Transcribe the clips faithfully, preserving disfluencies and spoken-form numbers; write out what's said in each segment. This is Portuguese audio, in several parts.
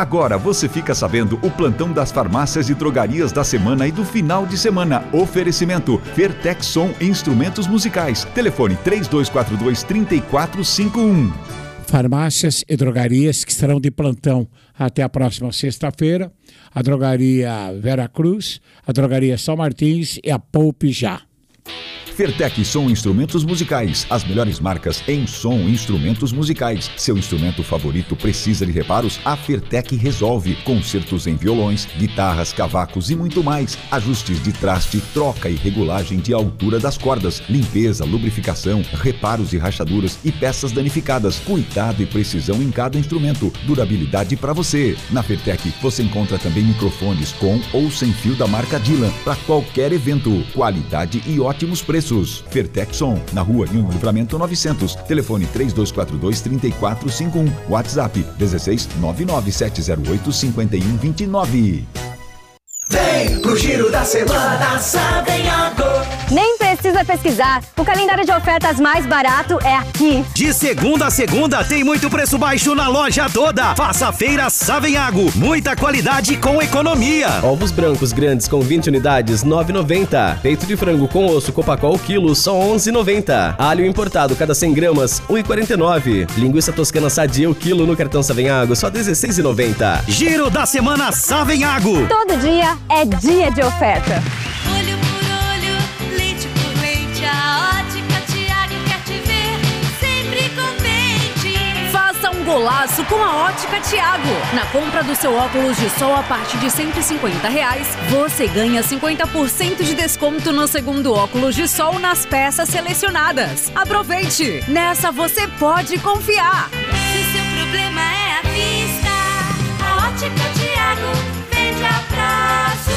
Agora você fica sabendo o plantão das farmácias e drogarias da semana e do final de semana. Oferecimento Fertec Som Instrumentos Musicais. Telefone três dois quatro dois, três quatro cinco um. Farmácias e drogarias que estarão de plantão até a próxima sexta-feira. A drogaria Vera Cruz, a drogaria São Martins e a Poupe Já. Fertec Som Instrumentos Musicais, as melhores marcas em som e instrumentos musicais. Seu instrumento favorito precisa de reparos? A Fertec resolve. Concertos em violões, guitarras, cavacos e muito mais. Ajustes de traste, troca e regulagem de altura das cordas, limpeza, lubrificação, reparos e rachaduras e peças danificadas. Cuidado e precisão em cada instrumento. Durabilidade para você. Na Fertec você encontra também microfones com ou sem fio da marca Dylan para qualquer evento. Qualidade e ótimos preços. Fertec Som, na rua Nilo Livramento novecentos. Telefone três dois quatro dois, três quatro cinco um. WhatsApp dezesseis, nove nove sete zero oito, cinco um dois nove. Vem pro Giro da Semana Savenhago. Nem precisa pesquisar, o calendário de ofertas mais barato é aqui. De segunda a segunda tem muito preço baixo na loja toda. Faça a feira Savenhago, muita qualidade com economia. Ovos brancos grandes com vinte unidades, nove reais e noventa centavos. Peito de frango com osso Copacol quilo, só onze reais e noventa centavos. Alho importado cada cem gramas, um real e quarenta e nove centavos. Linguiça toscana sadia o quilo no cartão Savenhago, só dezesseis reais e noventa centavos. Giro da Semana Savenhago. Todo dia é dia de oferta. Olho por olho, leite por leite, a Ótica Tiago quer te ver sempre contente. Faça um golaço com a Ótica Tiago. Na compra do seu óculos de sol a partir de cento e cinquenta reais, você ganha cinquenta por cento de desconto no segundo óculos de sol nas peças selecionadas. Aproveite! Nessa você pode confiar. Se seu problema é a vista, a Ótica Tiago vende a prazo.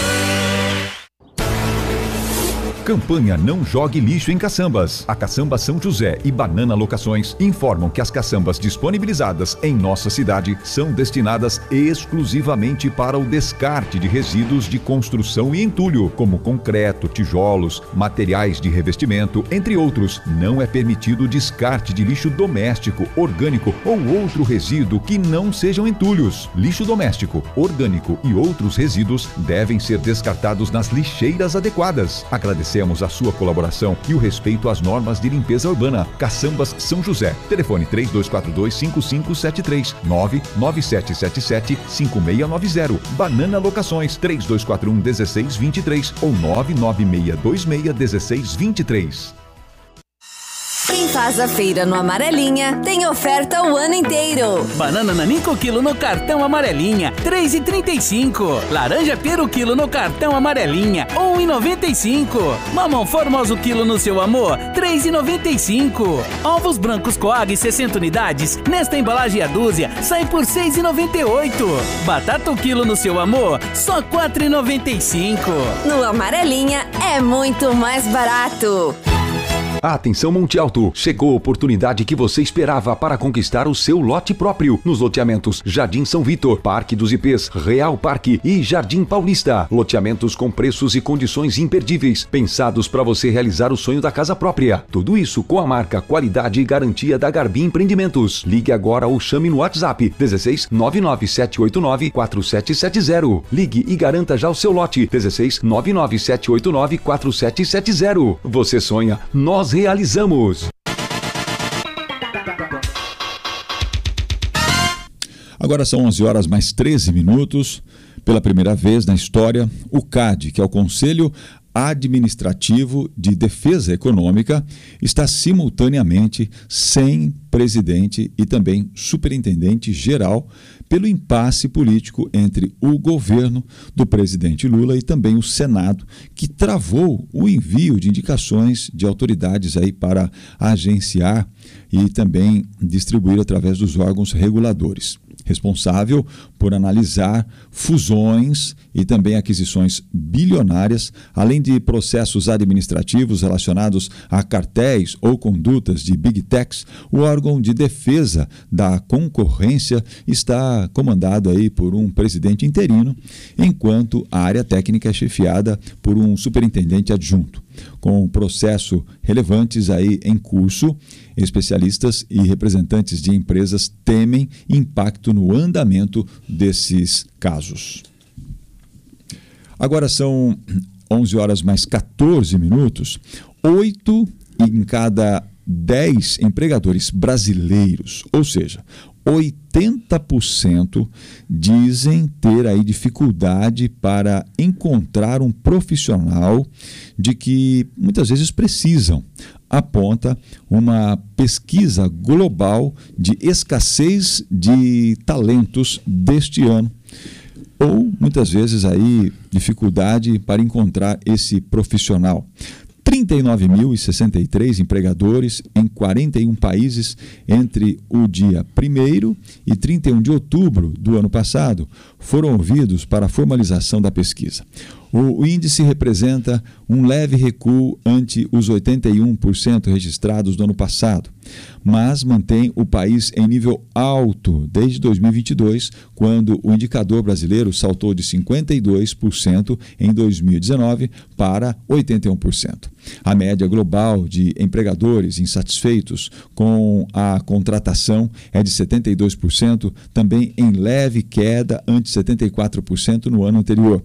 Campanha Não Jogue Lixo em Caçambas. A Caçamba São José e Banana Locações informam que as caçambas disponibilizadas em nossa cidade são destinadas exclusivamente para o descarte de resíduos de construção e entulho, como concreto, tijolos, materiais de revestimento, entre outros. Não é permitido o descarte de lixo doméstico, orgânico ou outro resíduo que não sejam entulhos. Lixo doméstico, orgânico e outros resíduos devem ser descartados nas lixeiras adequadas. Agradecemos a sua colaboração e o respeito às normas de limpeza urbana. Caçambas São José. Telefone três dois quatro dois, cinco cinco sete três, nove nove sete sete sete, cinco seis nove zero. Banana Locações três dois quatro um, um seis dois três ou nove nove seis dois seis, um seis dois três. Quem faz a feira no Amarelinha tem oferta o ano inteiro. Banana Nanico quilo no cartão Amarelinha, três reais e trinta e cinco centavos. Laranja Pera quilo no cartão Amarelinha, um real e noventa e cinco centavos. Mamão Formoso quilo no seu amor, três reais e noventa e cinco centavos. Ovos brancos Coag sessenta unidades, nesta embalagem a dúzia, sai por seis reais e noventa e oito centavos. Batata o quilo no seu amor, só quatro reais e noventa e cinco centavos. No Amarelinha é muito mais barato. Atenção Monte Alto, chegou a oportunidade que você esperava para conquistar o seu lote próprio nos loteamentos Jardim São Vitor, Parque dos Ipês, Real Parque e Jardim Paulista. Loteamentos com preços e condições imperdíveis, pensados para você realizar o sonho da casa própria. Tudo isso com a marca, qualidade e garantia da Garbi Empreendimentos. Ligue agora ou chame no WhatsApp dezesseis, nove nove sete oito nove, quatro sete sete zero. Ligue e garanta já o seu lote dezesseis, nove nove sete oito nove, quatro sete sete zero. Você sonha, nós realizamos. Agora são onze horas mais treze minutos. Pela primeira vez na história, o C A D, que é o Conselho Administrativo de Defesa Econômica, está simultaneamente sem presidente e também superintendente geral pelo impasse político entre o governo do presidente Lula e também o Senado, que travou o envio de indicações de autoridades aí para agenciar e também distribuir através dos órgãos reguladores, responsável por analisar fusões e também aquisições bilionárias, além de processos administrativos relacionados a cartéis ou condutas de Big Techs. O órgão de defesa da concorrência está comandado aí por um presidente interino, enquanto a área técnica é chefiada por um superintendente adjunto. com processo relevantes aí em curso. Especialistas e representantes de empresas temem impacto no andamento desses casos. Agora são onze horas mais quatorze minutos. Oito em cada dez empregadores brasileiros, ou seja, oitenta por cento dizem ter aí dificuldade para encontrar um profissional de que muitas vezes precisam. Aponta uma pesquisa global de escassez de talentos deste ano. Ou, muitas vezes, aí, dificuldade para encontrar esse profissional. trinta e nove mil e sessenta e três empregadores em quarenta e um países entre o dia primeiro e trinta e um de outubro do ano passado foram ouvidos para a formalização da pesquisa. O índice representa um leve recuo ante os oitenta e um por cento registrados no ano passado, mas mantém o país em nível alto desde dois mil e vinte e dois, quando o indicador brasileiro saltou de cinquenta e dois por cento em dois mil e dezenove para oitenta e um por cento. A média global de empregadores insatisfeitos com a contratação é de setenta e dois por cento, também em leve queda ante setenta e quatro por cento no ano anterior.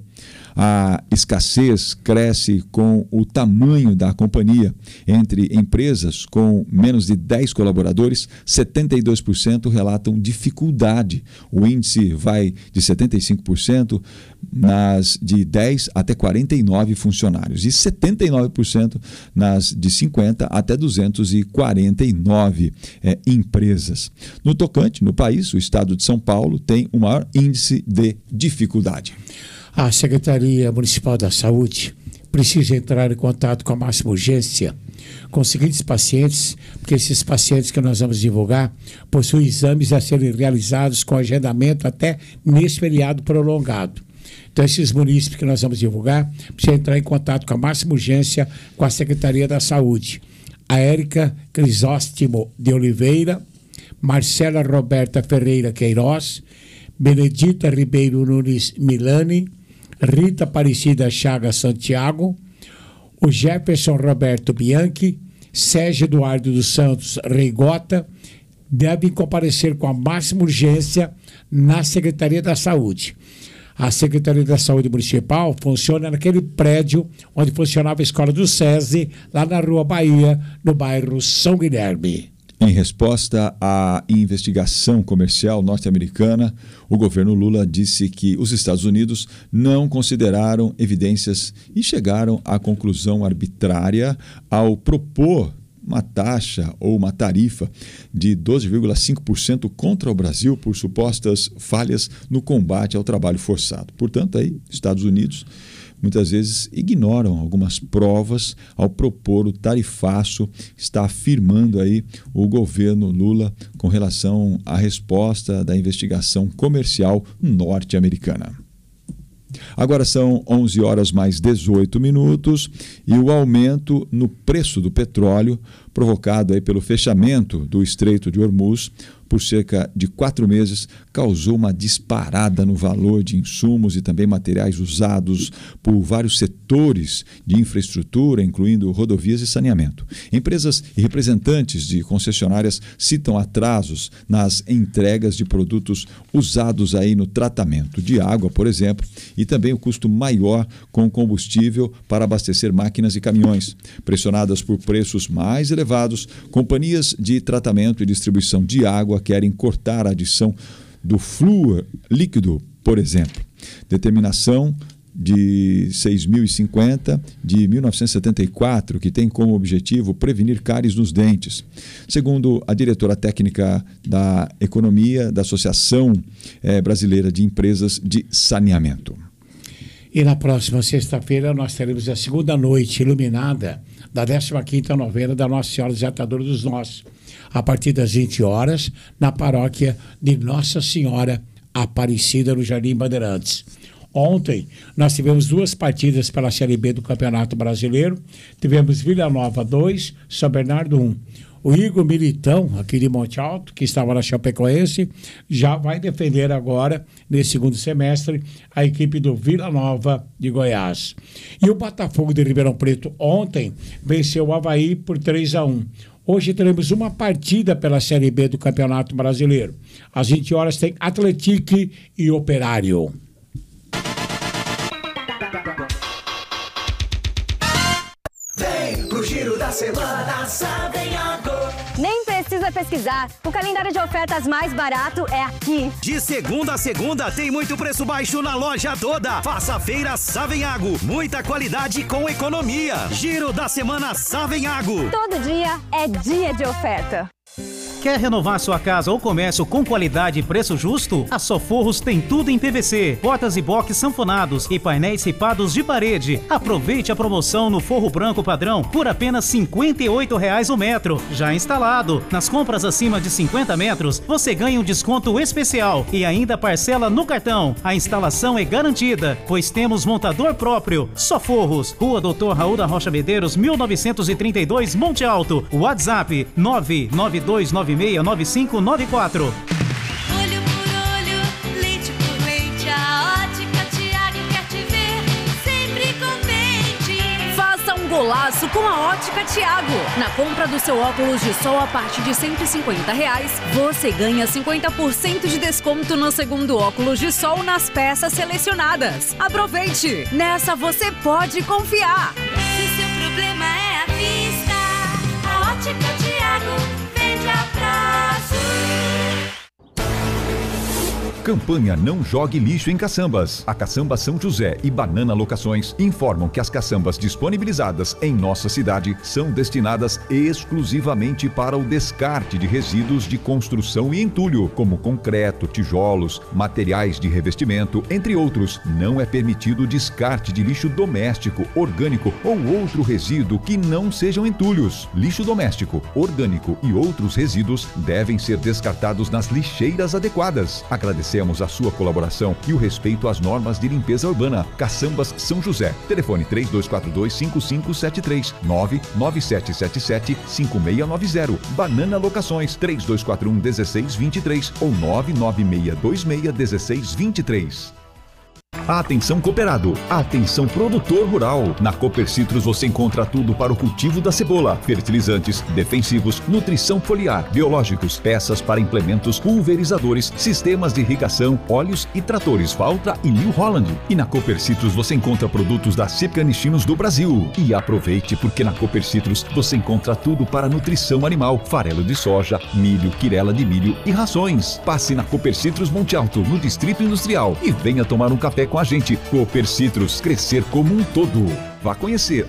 A escassez cresce com o tamanho da companhia. Entre empresas com menos de dez colaboradores, setenta e dois por cento relatam dificuldade. O índice vai de setenta e cinco por cento nas de dez até quarenta e nove funcionários e setenta e nove por cento nas de cinquenta até duzentos e quarenta e nove é, empresas. No tocante, no país, o estado de São Paulo tem o maior índice de dificuldade. A Secretaria Municipal da Saúde precisa entrar em contato com a máxima urgência com os seguintes pacientes, porque esses pacientes que nós vamos divulgar possuem exames a serem realizados com agendamento até nesse feriado prolongado. Então, esses munícipes que nós vamos divulgar precisam entrar em contato com a máxima urgência com a Secretaria da Saúde. A Érica Crisóstomo de Oliveira, Marcela Roberta Ferreira Queiroz, Benedita Ribeiro Nunes Milani, Rita Aparecida Chagas Santiago, o Jefferson Roberto Bianchi, Sérgio Eduardo dos Santos Reigota, devem comparecer com a máxima urgência na Secretaria da Saúde. A Secretaria da Saúde Municipal funciona naquele prédio onde funcionava a Escola do SESI, lá na Rua Bahia, no bairro São Guilherme. Em resposta à investigação comercial norte-americana, o governo Lula disse que os Estados Unidos não consideraram evidências e chegaram à conclusão arbitrária ao propor uma taxa ou uma tarifa de doze vírgula cinco por cento contra o Brasil por supostas falhas no combate ao trabalho forçado. Portanto, aí, Estados Unidos muitas vezes ignoram algumas provas ao propor o tarifaço, está afirmando aí o governo Lula com relação à resposta da investigação comercial norte-americana. Agora são onze horas mais dezoito minutos e o aumento no preço do petróleo provocado aí pelo fechamento do Estreito de Hormuz por cerca de quatro meses causou uma disparada no valor de insumos e também materiais usados por vários setores de infraestrutura, incluindo rodovias e saneamento. Empresas e representantes de concessionárias citam atrasos nas entregas de produtos usados aí no tratamento de água, por exemplo, e também o custo maior com combustível para abastecer máquinas e caminhões. Pressionadas por preços mais elevados, companhias de tratamento e distribuição de água querem cortar a adição do flúor líquido, por exemplo. Determinação de seis mil e cinquenta de mil novecentos e setenta e quatro, que tem como objetivo prevenir cáries nos dentes. Segundo a diretora técnica da Economia da Associação eh, Brasileira de Empresas de Saneamento. E na próxima sexta-feira nós teremos a segunda noite iluminada da décima quinta novena da Nossa Senhora Desatadora dos Nós, a partir das vinte horas, na paróquia de Nossa Senhora Aparecida, no Jardim Bandeirantes. Ontem nós tivemos duas partidas pela Série B do Campeonato Brasileiro. Tivemos Vila Nova dois, São Bernardo um. O Igor Militão, aqui de Monte Alto, que estava na Chapecoense, já vai defender agora, nesse segundo semestre, a equipe do Vila Nova de Goiás. E o Botafogo de Ribeirão Preto ontem venceu o Avaí por três a um. Hoje teremos uma partida pela Série B do Campeonato Brasileiro. Às vinte horas tem Atlético e Operário. Vem pro Giro da Semana Savenhago. Nem precisa pesquisar. O calendário de ofertas mais barato é aqui. De segunda a segunda tem muito preço baixo na loja toda. Faça a feira Savenhago. Muita qualidade com economia. Giro da Semana Savenhago. Todo dia é dia de oferta. Quer renovar sua casa ou comércio com qualidade e preço justo? A Soforros tem tudo em P V C, portas e box sanfonados e painéis ripados de parede. Aproveite a promoção no forro branco padrão por apenas cinquenta e oito reais o metro, já instalado. Nas compras acima de cinquenta metros, você ganha um desconto especial e ainda parcela no cartão. A instalação é garantida, pois temos montador próprio. Soforros, Rua Doutor Raul da Rocha Medeiros, mil novecentos e trinta e dois, Monte Alto. WhatsApp nove nove dois nove seis nove cinco nove quatro. Olho por olho, leite por leite, a Ótica Tiago quer te ver sempre contente. Faça um golaço com a Ótica Tiago. Na compra do seu óculos de sol a partir de cento e cinquenta reais, você ganha cinquenta por cento de desconto no segundo óculos de sol nas peças selecionadas. Aproveite! Nessa você pode confiar. Se seu problema é a vista, a Ótica Tiago vende a prazo. Campanha Não Jogue Lixo em Caçambas. A Caçamba São José e Banana Locações informam que as caçambas disponibilizadas em nossa cidade são destinadas exclusivamente para o descarte de resíduos de construção e entulho, como concreto, tijolos, materiais de revestimento, entre outros. Não é permitido o descarte de lixo doméstico, orgânico ou outro resíduo que não sejam entulhos. Lixo doméstico, orgânico e outros resíduos devem ser descartados nas lixeiras adequadas. Agradecemos a sua colaboração e o respeito às normas de limpeza urbana. Caçambas São José. Telefone três dois quatro dois, cinco cinco sete três, nove nove sete sete sete, cinco seis nove zero. Banana Locações três dois quatro um, um seis dois três ou nove nove seis dois seis, um seis dois três. Atenção cooperado, atenção produtor rural. Na Cooper Citrus você encontra tudo para o cultivo da cebola: fertilizantes, defensivos, nutrição foliar, biológicos, peças para implementos, pulverizadores, sistemas de irrigação, óleos e tratores Valtra e New Holland. E na Cooper Citrus você encontra produtos da Cipcanichinos do Brasil. E aproveite, porque na Cooper Citrus você encontra tudo para nutrição animal: farelo de soja, milho, quirela de milho e rações. Passe na Cooper Citrus Monte Alto, no Distrito Industrial, e venha tomar um café com a gente. Cooper Citrus, crescer como um todo. Vá conhecer